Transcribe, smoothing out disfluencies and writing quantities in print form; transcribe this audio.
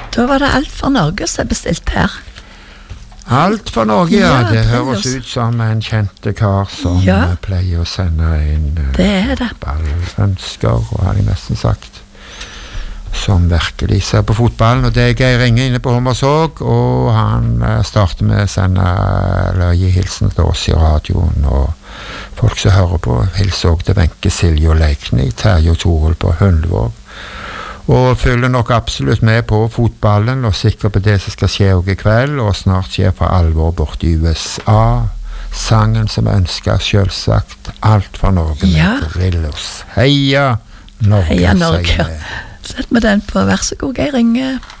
Da var det alt for Norge som bestilt her. Alt for Norge, Ja, det det høres ut som en kjente kar som Ja. pleier å sende inn Det det. ballønsker, og har jeg nesten sagt, som virkelig ser på fotballen. Og det er Geir Inge inne på Hommersåk, og han starter med å sende, eller gi hilsen til oss i radioen, og folk som hører på, hilser også til Wenche, Silje og Leikny, Terje og Toril på Hundvåg. Og følger nok absolutt med på fotballen, og sikker på det som skal skje også i kveld, og snart skjer for alvor borte i USA. Sangen som ønsker, selvsagt, alt for Norge Ja. med Drillos. Heia Norge, Heia Norge. sier vi. Sett med den på, vær så god, Geir Inge.